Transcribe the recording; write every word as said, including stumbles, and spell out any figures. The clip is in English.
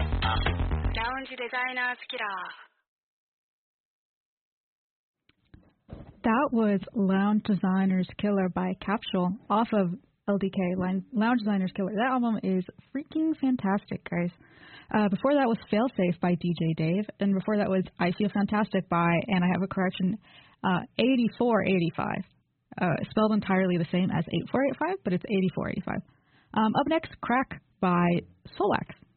Lounge Designers Killer. That was Lounge Designers Killer by Capsule off of L D K, Lounge Designers Killer. That album is freaking fantastic, guys. Uh, before that was Failsafe by D J Dave, and before that was I Feel Fantastic by, and I have a correction, uh, eighty-four eighty-five. Uh, spelled entirely the same as eighty-four eighty-five, but it's eighty-four eighty-five. Um, up next, Crack by Solax.